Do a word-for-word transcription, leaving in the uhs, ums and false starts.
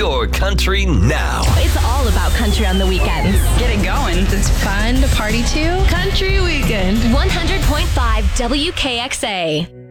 your country now. It's all about country on the weekends. Get it going. It's fun to party to. Country weekend. one hundred point five W K X A.